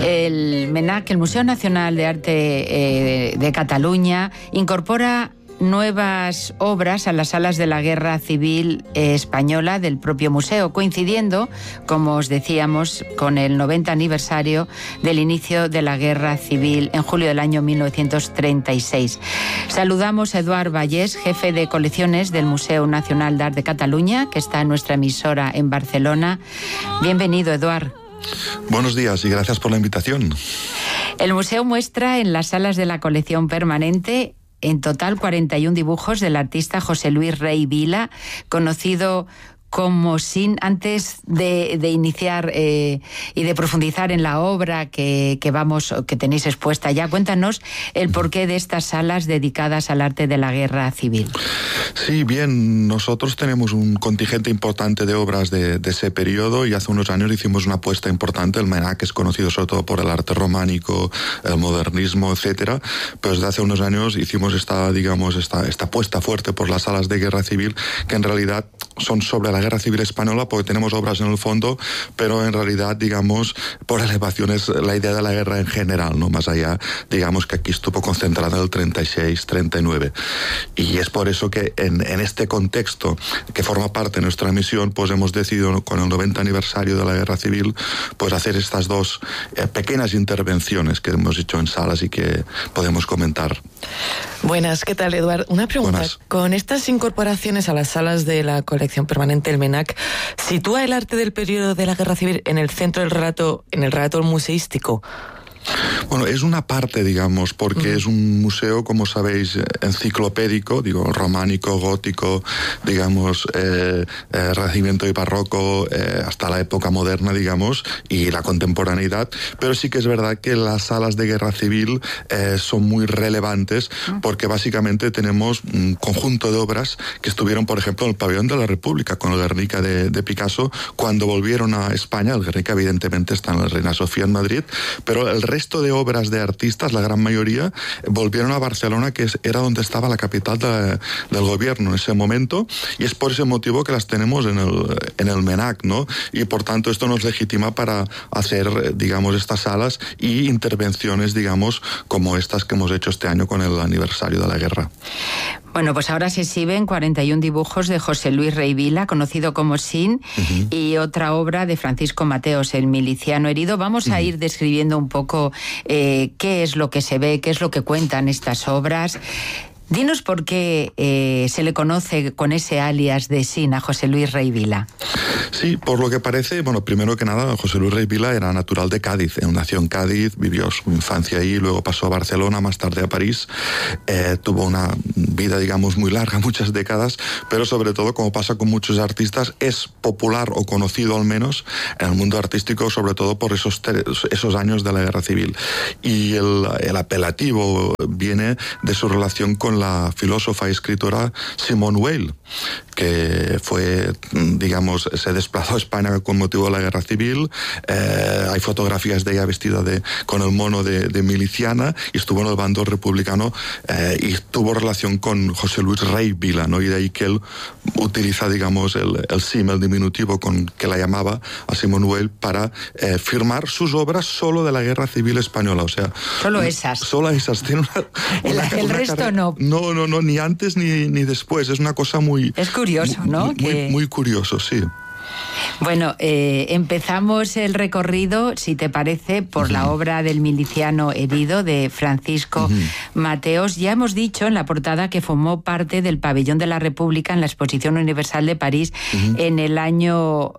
El MENAC, el Museo Nacional de Arte de Cataluña, incorpora nuevas obras a las salas de la Guerra Civil Española del propio museo, coincidiendo, como os decíamos, con el 90 aniversario del inicio de la Guerra Civil en julio del año 1936. Saludamos a Eduard Vallès, jefe de colecciones del Museo Nacional de Arte de Cataluña, que está en nuestra emisora en Barcelona. Bienvenido, Eduard. Buenos días y gracias por la invitación. El museo muestra en las salas de la colección permanente en total 41 dibujos del artista José Luis Rey Vila, conocido como Sin. Antes de iniciar y de profundizar en la obra que tenéis expuesta ya, cuéntanos el porqué de estas salas dedicadas al arte de la guerra civil. Sí, bien, nosotros tenemos un contingente importante de obras de ese periodo y hace unos años hicimos una apuesta importante. El MENAC es conocido sobre todo por el arte románico, el modernismo, etcétera, pero desde hace unos años hicimos esta apuesta fuerte por las salas de guerra civil, que en realidad son sobre la Guerra Civil Española, porque tenemos obras en el fondo, pero en realidad, digamos, por elevación es la idea de la guerra en general, ¿no? Más allá, digamos que aquí estuvo concentrada en el 36, 39. Y es por eso que en este contexto, que forma parte de nuestra misión, pues hemos decidido, con el 90 aniversario de la Guerra Civil, pues hacer estas dos pequeñas intervenciones que hemos hecho en salas y que podemos comentar. Buenas, ¿qué tal, Eduard? Una pregunta. Buenas. Con estas incorporaciones a las salas de la colección permanente del MENAC, ¿sitúa el arte del periodo de la Guerra Civil en el centro del relato, en el relato museístico? Bueno, es una parte, digamos, porque es un museo, como sabéis, enciclopédico, digo, románico, gótico, digamos, renacimiento y barroco, hasta la época moderna, digamos, y la contemporaneidad, pero sí que es verdad que las salas de guerra civil son muy relevantes, porque básicamente tenemos un conjunto de obras que estuvieron, por ejemplo, en el Pabellón de la República, con el Guernica de Picasso, cuando volvieron a España. El Guernica evidentemente está en la Reina Sofía en Madrid, pero el resto de obras de artistas, la gran mayoría, volvieron a Barcelona, que era donde estaba la capital del gobierno en ese momento, y es por ese motivo que las tenemos en el MENAC, ¿no? Y por tanto esto nos legitima para hacer, digamos, estas salas y intervenciones, digamos, como estas que hemos hecho este año con el aniversario de la guerra. Bueno, pues ahora se exhiben 41 dibujos de José Luis Rey Vila, conocido como Sin, y otra obra de Francisco Mateos, el miliciano herido. Vamos a ir describiendo un poco qué es lo que se ve, qué es lo que cuentan estas obras. Dinos por qué se le conoce con ese alias de Sin a José Luis Rey Vila. Sí, por lo que parece, bueno, primero que nada, José Luis Rey Vila era natural de Cádiz. Nació en Cádiz, vivió su infancia ahí, luego pasó a Barcelona, más tarde a París. Tuvo una vida, digamos, muy larga, muchas décadas, pero sobre todo, como pasa con muchos artistas, es popular o conocido al menos en el mundo artístico, sobre todo por esos años de la Guerra Civil. Y el apelativo viene de su relación con la filósofa y escritora Simone Weil, que fue, digamos, se desplazó a España con motivo de la Guerra Civil. Hay fotografías de ella vestida con el mono de miliciana, y estuvo en el bando republicano, y tuvo relación con José Luis Rey Vila, ¿no? Y de ahí que él utiliza, digamos, el sim, el diminutivo con que la llamaba a Simone Weil para firmar sus obras solo de la Guerra Civil Española. O sea, solo esas. Solo esas. Tiene el resto no. No, ni antes ni después. Es una cosa muy... Es curioso, ¿no? Muy curioso, sí. Bueno, empezamos el recorrido, si te parece, por la obra del miliciano herido de Francisco Mateos. Ya hemos dicho en la portada que formó parte del Pabellón de la República en la Exposición Universal de París en el año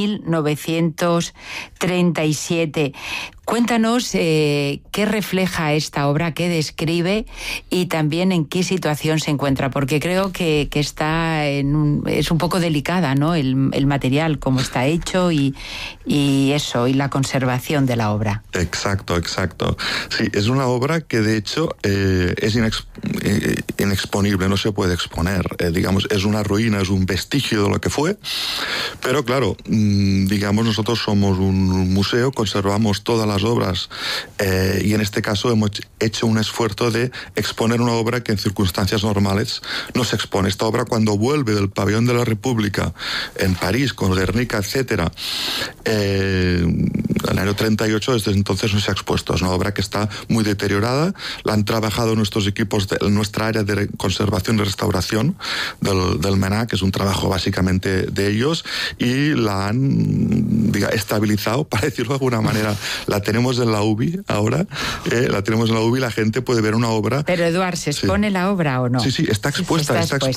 1937. Cuéntanos qué refleja esta obra, qué describe y también en qué situación se encuentra, porque creo que está es un poco delicada, ¿no? El material, cómo está hecho y la conservación de la obra. Exacto. Sí, es una obra que de hecho es inexponible, no se puede exponer. Digamos, es una ruina, es un vestigio de lo que fue, pero claro, digamos, nosotros somos un museo, conservamos todas las obras, y en este caso hemos hecho un esfuerzo de exponer una obra que en circunstancias normales no se expone. Esta obra, cuando vuelve del Pabellón de la República en París con Guernica, arquitectónica, etcétera. En el año 38, desde entonces no se ha expuesto. Es una obra que está muy deteriorada. La han trabajado nuestros equipos en nuestra área de conservación y restauración del MENAC, que es un trabajo básicamente de ellos, y la han estabilizado, para decirlo de alguna manera. La tenemos en la UBI ahora, la tenemos en la UBI, la gente puede ver una obra. Pero Eduard, ¿se expone la obra o no? Sí, está expuesta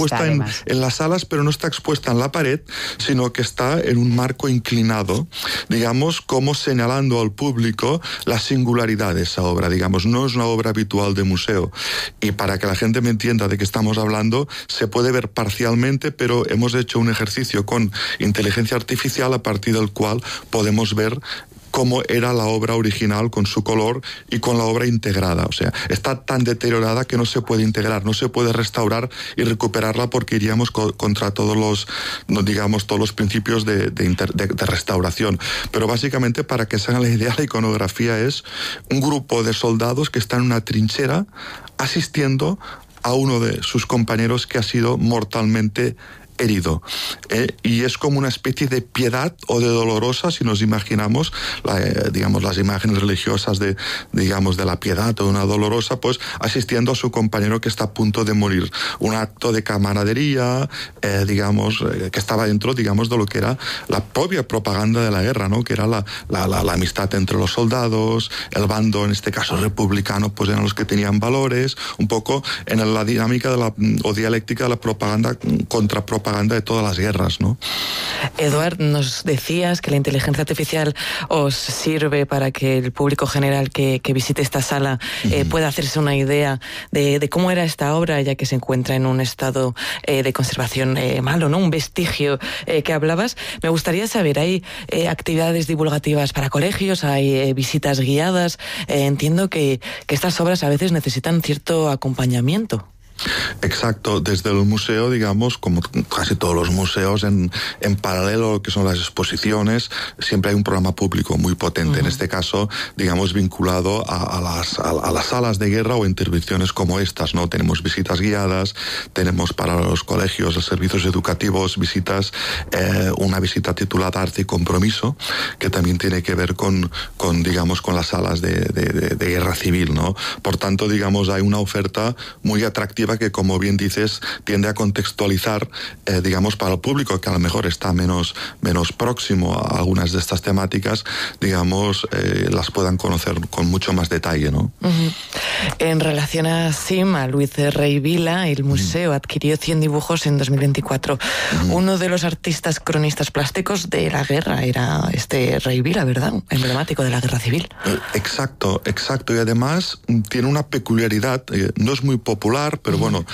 en las salas, pero no está expuesta en la pared, sino que está en un marco inclinado, digamos, como señalando al público la singularidad de esa obra, digamos, no es una obra habitual de museo. Y para que la gente me entienda de qué estamos hablando, se puede ver parcialmente, pero hemos hecho un ejercicio con inteligencia artificial a partir del cual podemos ver cómo era la obra original con su color y con la obra integrada. O sea, está tan deteriorada que no se puede integrar, no se puede restaurar y recuperarla porque iríamos contra todos los principios de restauración. Pero básicamente, para que se hagan la idea, la iconografía es un grupo de soldados que están en una trinchera asistiendo a uno de sus compañeros que ha sido mortalmente herido. Y es como una especie de piedad o de dolorosa, si nos imaginamos, las imágenes religiosas de la piedad o de una dolorosa, pues asistiendo a su compañero que está a punto de morir. Un acto de camaradería, que estaba dentro, de lo que era la propia propaganda de la guerra, ¿no? Que era la amistad entre los soldados, el bando, en este caso republicano, pues eran los que tenían valores, un poco en la dinámica o dialéctica de la propaganda contra propaganda de todas las guerras, ¿no? Eduard, nos decías que la inteligencia artificial os sirve para que el público general que visite esta sala pueda hacerse una idea de cómo era esta obra, ya que se encuentra en un estado de conservación malo, ¿no? Un vestigio que hablabas. Me gustaría saber, ¿hay actividades divulgativas para colegios? ¿Hay visitas guiadas? Entiendo que estas obras a veces necesitan cierto acompañamiento. Exacto, desde el museo, digamos, como casi todos los museos, en paralelo a lo que son las exposiciones, siempre hay un programa público muy potente, en este caso, digamos, vinculado a las salas de guerra o intervenciones como estas, ¿no? Tenemos visitas guiadas, tenemos para los colegios, los servicios educativos, una visita titulada Arte y Compromiso, que también tiene que ver con las salas de guerra civil, ¿no? Por tanto, digamos, hay una oferta muy atractiva que, como bien dices, tiende a contextualizar, para el público que a lo mejor está menos próximo a algunas de estas temáticas, las puedan conocer con mucho más detalle, ¿no? En relación a Sima, Luis Rey Vila, el museo adquirió 100 dibujos en 2024. Uno de los artistas cronistas plásticos de la guerra era Rey Vila, ¿verdad? Emblemático de la guerra civil. Exacto. Y además tiene una peculiaridad, no es muy popular, pero bueno,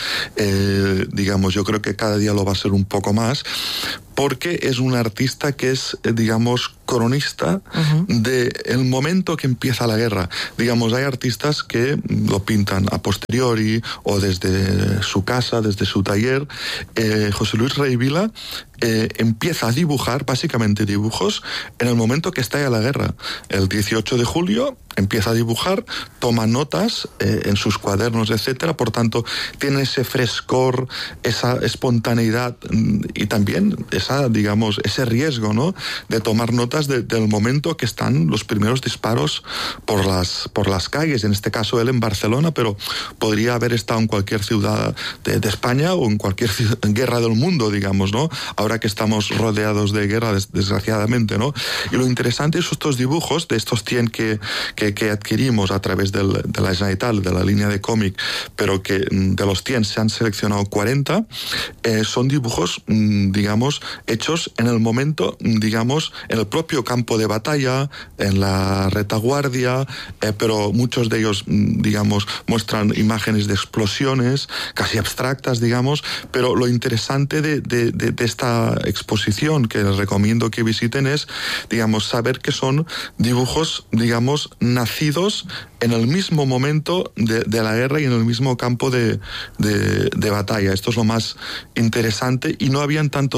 yo creo que cada día lo va a ser un poco más, porque es un artista que es, cronista del momento que empieza la guerra. Hay artistas que lo pintan a posteriori o desde su casa, desde su taller. José Luis Rey Vila empieza a dibujar, básicamente dibujos, en el momento que estalla la guerra. El 18 de julio empieza a dibujar, toma notas en sus cuadernos, etcétera. Por tanto, tiene ese frescor, esa espontaneidad y también ese riesgo, ¿no?, de tomar notas del momento que están los primeros disparos por las calles. En este caso él en Barcelona, pero podría haber estado en cualquier ciudad de España o en cualquier guerra del mundo, ¿no? Ahora que estamos rodeados de guerra, desgraciadamente, ¿no? Y lo interesante es estos dibujos, de estos 100 que adquirimos a través de la Generalitat, de la línea de cómic, pero que de los 100 se han seleccionado 40, son dibujos, hechos en el momento, en el propio campo de batalla, en la retaguardia, pero muchos de ellos, muestran imágenes de explosiones, casi abstractas, pero lo interesante de esta exposición, que les recomiendo que visiten, es, saber que son dibujos, nacidos en el mismo momento de la guerra y en el mismo campo de batalla. Esto es lo más interesante, y no habían tantos artistas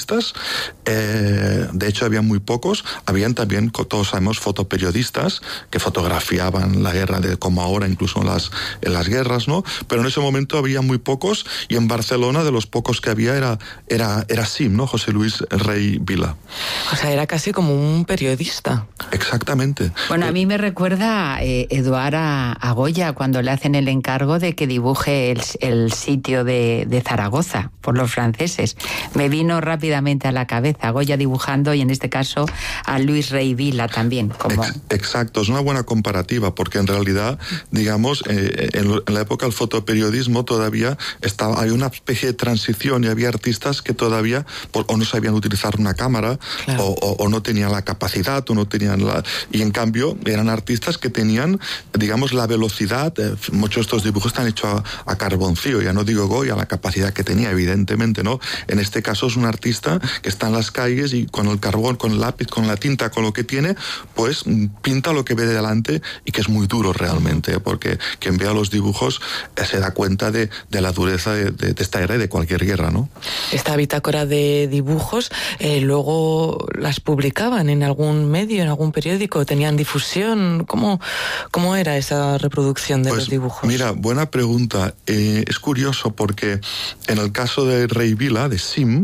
artistas, de hecho había muy pocos, habían también, todos sabemos, fotoperiodistas que fotografiaban la guerra, como ahora incluso en las guerras, ¿no? Pero en ese momento había muy pocos, y en Barcelona de los pocos que había era Sim, ¿no? José Luis Rey Vila. O sea, era casi como un periodista. Exactamente. Bueno, a mí me recuerda Eduard a Goya cuando le hacen el encargo de que dibuje el sitio de Zaragoza por los franceses. Me vino rápidamente a la cabeza Goya dibujando, y en este caso a Luis Rey Vila también. Exacto, es una buena comparativa, porque en realidad, digamos, en la época del fotoperiodismo todavía hay una especie de transición, y había artistas que todavía o no sabían utilizar una cámara, claro, o no tenían la capacidad, o no tenían y en cambio eran artistas que tenían, digamos, la velocidad. Muchos de estos dibujos están hechos a carboncillo, ya no digo Goya, la capacidad que tenía, evidentemente, ¿no? En este caso es un artista que está en las calles y con el carbón, con el lápiz, con la tinta, con lo que tiene, pues pinta lo que ve de delante, y que es muy duro realmente, porque quien vea los dibujos se da cuenta de la dureza de esta guerra y de cualquier guerra, ¿no? Esta bitácora de dibujos luego las publicaban en algún medio, en algún periódico, tenían difusión. ¿Cómo era esa reproducción de los dibujos? Mira, buena pregunta. Es curioso porque en el caso de Rey Vila, de Sim,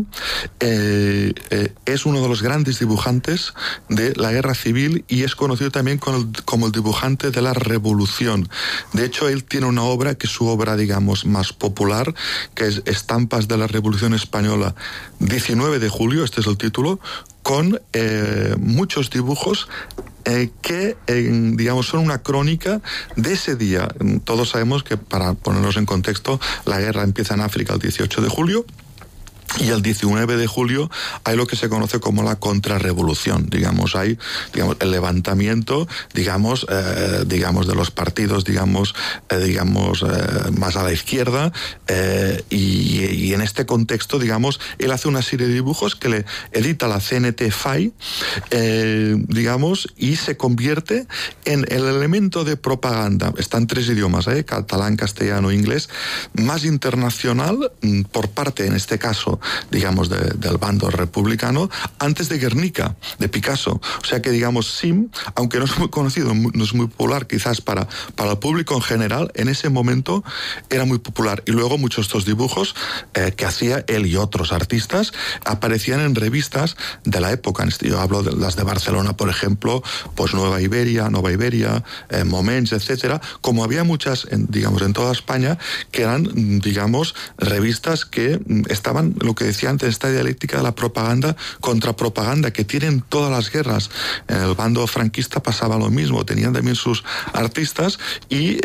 es uno de los grandes dibujantes de la guerra civil, y es conocido también como el dibujante de la revolución. De hecho, él tiene una obra que es su obra, digamos, más popular, que es Estampas de la Revolución Española, 19 de julio, este es el título, con muchos dibujos que, digamos, son una crónica de ese día. Todos sabemos que, para ponernos en contexto, la guerra empieza en África el 18 de julio, y el 19 de julio hay lo que se conoce como la contrarrevolución. Digamos, hay el levantamiento, digamos, de los partidos, más a la izquierda, y en este contexto, digamos, él hace una serie de dibujos que le edita la CNT-FAI, digamos, y se convierte en el elemento de propaganda. Está en 3 idiomas, catalán, castellano e inglés, más internacional por parte, en este caso, digamos, del bando republicano, antes de Guernica, de Picasso. O sea que, digamos, Sim, aunque no es muy conocido, no es muy popular quizás para el público en general, en ese momento era muy popular. Y luego muchos de estos dibujos que hacía él y otros artistas aparecían en revistas de la época. Yo hablo de las de Barcelona, por ejemplo, pues Nueva Iberia, Moments, etcétera. Como había muchas, digamos, en toda España, que eran, digamos, revistas que estaban, lo que decía antes, esta dialéctica de la propaganda contra propaganda que tienen todas las guerras. En el bando franquista pasaba lo mismo, tenían también sus artistas, y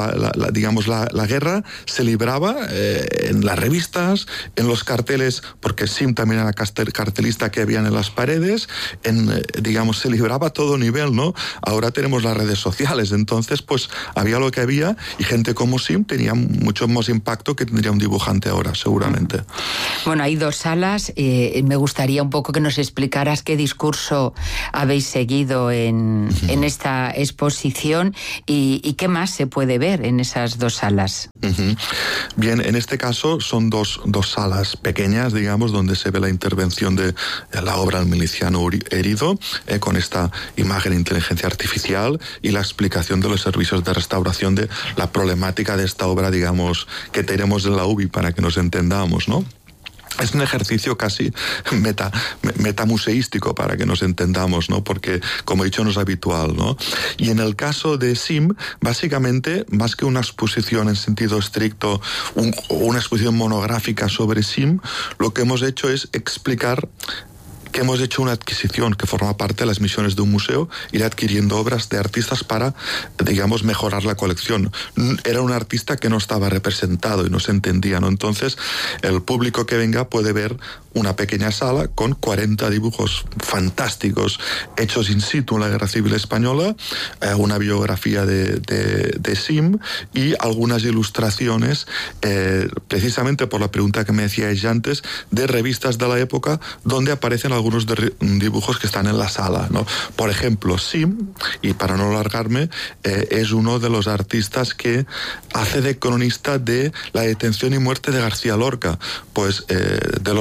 la guerra se libraba en las revistas, en los carteles, porque Sim también era cartelista que habían en las paredes, digamos, se libraba a todo nivel, ¿no? Ahora tenemos las redes sociales, entonces pues había lo que había, y gente como Sim tenía mucho más impacto que tendría un dibujante ahora, seguramente. Bueno, hay 2 salas. Me gustaría un poco que nos explicaras qué discurso habéis seguido en esta exposición, y qué más se puede ver en esas 2 salas. Bien, en este caso son dos salas pequeñas, digamos, donde se ve la intervención de la obra El miliciano herido, con esta imagen de inteligencia artificial, y la explicación de los servicios de restauración de la problemática de esta obra, digamos, que tenemos en la UBI, para que nos entendamos, ¿no? Es un ejercicio casi metamuseístico, para que nos entendamos, ¿no? Porque, como he dicho, no es habitual, ¿no? Y en el caso de Sim, básicamente, más que una exposición en sentido estricto, una exposición monográfica sobre Sim, lo que hemos hecho es explicar que hemos hecho una adquisición que forma parte de las misiones de un museo, ir adquiriendo obras de artistas para, digamos, mejorar la colección. Era un artista que no estaba representado y no se entendía, ¿no? Entonces, el público que venga puede ver una pequeña sala con 40 dibujos fantásticos hechos in situ en la Guerra Civil Española, una biografía de Sim y algunas ilustraciones, precisamente por la pregunta que me decíais antes, de revistas de la época donde aparecen algunos dibujos que están en la sala, ¿no? Por ejemplo, Sim, y para no alargarme, es uno de los artistas que hace de cronista de la detención y muerte de García Lorca, pues de los pocos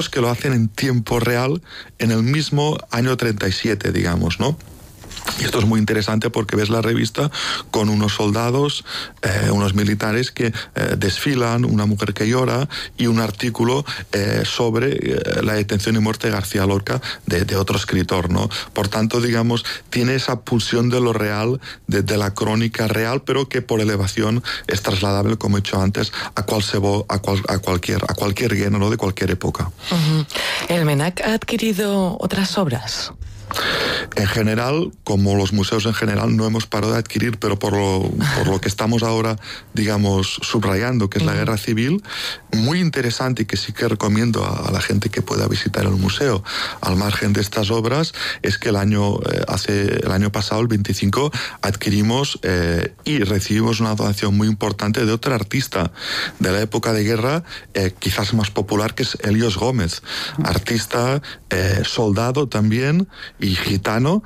digamos que lo hacen en tiempo real en el mismo año 37, digamos, ¿no? Y esto es muy interesante porque ves la revista con unos soldados, unos militares que desfilan, una mujer que llora y un artículo sobre la detención y muerte de García Lorca de otro escritor, ¿no? Por tanto, digamos, tiene esa pulsión de lo real, de la crónica real, pero que por elevación es trasladable, como he dicho antes, a cualquier género de cualquier época. Uh-huh. ¿El MENAC ha adquirido otras obras? En general, como los museos en general, no hemos parado de adquirir, pero por lo que estamos ahora, digamos, subrayando, que es la guerra civil, muy interesante y que sí que recomiendo a la gente que pueda visitar el museo, al margen de estas obras, es que el año pasado, el 25, adquirimos y recibimos una donación muy importante de otra artista de la época de guerra, quizás más popular, que es Helios Gómez, artista, soldado también, y gitano.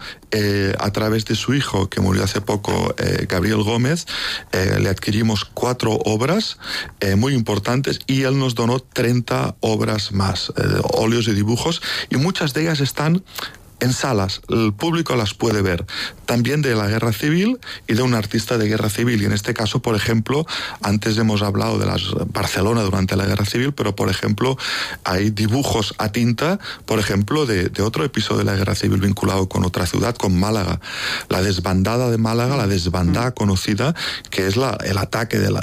A través de su hijo, que murió hace poco, Gabriel Gómez, le adquirimos 4 obras muy importantes y él nos donó 30 obras más, óleos y dibujos, y muchas de ellas están en salas, el público las puede ver, también de la guerra civil y de un artista de guerra civil. Y en este caso, por ejemplo, antes hemos hablado de Barcelona durante la guerra civil, pero por ejemplo hay dibujos a tinta, por ejemplo, de otro episodio de la guerra civil vinculado con otra ciudad, con Málaga, la desbandada de Málaga, la desbandada conocida, que es el ataque del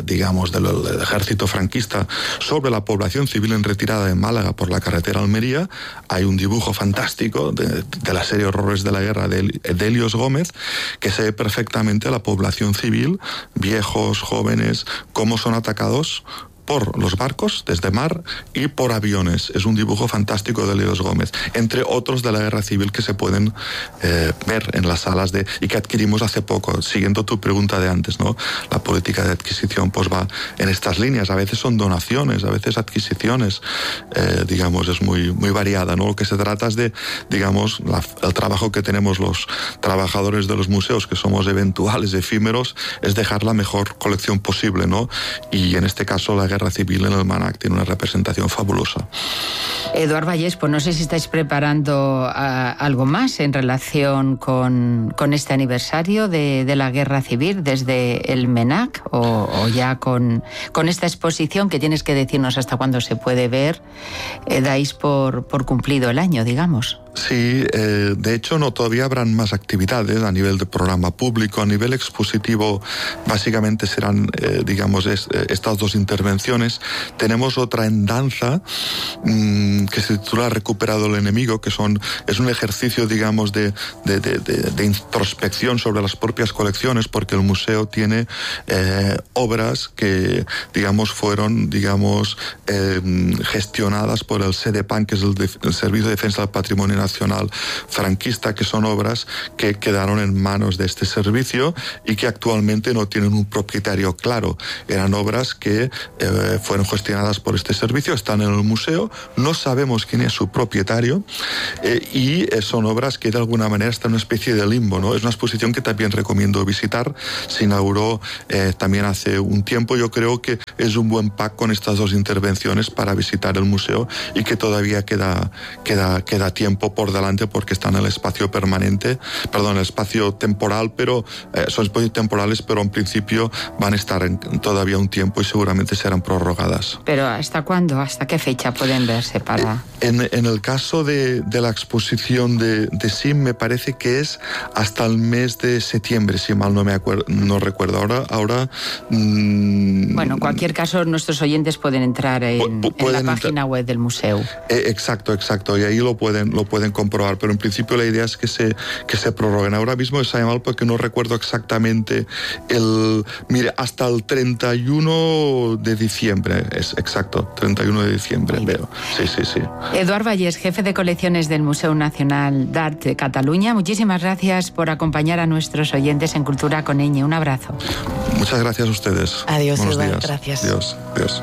ejército franquista sobre la población civil en retirada de Málaga por la carretera Almería. Hay un dibujo fantástico de la serie Horrores de la Guerra de Helios Gómez, que se ve perfectamente a la población civil, viejos, jóvenes, cómo son atacados por los barcos desde mar y por aviones. Es un dibujo fantástico de Helios Gómez, entre otros de la guerra civil que se pueden ver en las salas y que adquirimos hace poco. Siguiendo tu pregunta de antes, ¿no? La política de adquisición pues va en estas líneas. A veces son donaciones, a veces adquisiciones, digamos, es muy, muy variada, ¿no? Lo que se trata es de, digamos, el trabajo que tenemos los trabajadores de los museos, que somos eventuales, efímeros, es dejar la mejor colección posible, ¿no? Y en este caso la guerra civil en el MANAC tiene una representación fabulosa. Eduard Vallés, pues no sé si estáis preparando algo más en relación con este aniversario de la guerra civil desde el MENAC o ya con esta exposición que tienes que decirnos hasta cuándo se puede ver, dais por cumplido el año, digamos. Sí, de hecho todavía habrán más actividades a nivel de programa público, a nivel expositivo básicamente serán, digamos, estas 2 intervenciones. Tenemos otra en danza que se titula Recuperado el enemigo, que es un ejercicio, digamos, de introspección sobre las propias colecciones, porque el museo tiene obras que, digamos, fueron, digamos, gestionadas por el SEDEPAN, que es el Servicio de Defensa del Patrimonio Nacional franquista, que son obras que quedaron en manos de este servicio y que actualmente no tienen un propietario claro. Eran obras que fueron gestionadas por este servicio, están en el museo, no sabemos quién es su propietario y son obras que de alguna manera están en una especie de limbo, ¿no? Es una exposición que también recomiendo visitar. Se inauguró también hace un tiempo. Yo creo que es un buen pack con estas 2 intervenciones para visitar el museo y que todavía queda tiempo por delante porque están en el espacio el espacio temporal, pero son espacios temporales, pero en principio van a estar todavía un tiempo y seguramente serán prorrogadas. ¿Pero hasta cuándo? ¿Hasta qué fecha pueden verse para...? En el caso de la exposición de SIM, me parece que es hasta el mes de septiembre, si mal no recuerdo. Ahora Bueno, en cualquier caso, nuestros oyentes pueden entrar en la página web del museo. Exacto. Y ahí lo pueden comprobar, pero en principio la idea es que se prorroguen. Ahora mismo es mal porque no recuerdo exactamente hasta el 31 de diciembre, es exacto, 31 de diciembre, veo. Sí. Eduard Vallés, jefe de colecciones del Museu Nacional d'Art de Cataluña, muchísimas gracias por acompañar a nuestros oyentes en Cultura con Ñ. Un abrazo. Muchas gracias a ustedes. Adiós, Buenos Eduard, días. gracias. Adiós.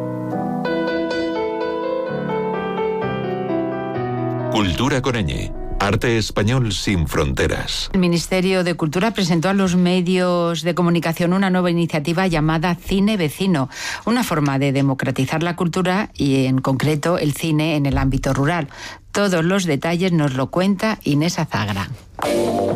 Cultura con Ñ, Arte español sin fronteras. El Ministerio de Cultura presentó a los medios de comunicación una nueva iniciativa llamada Cine Vecino, una forma de democratizar la cultura y, en concreto, el cine en el ámbito rural. Todos los detalles nos lo cuenta Inés Azagra.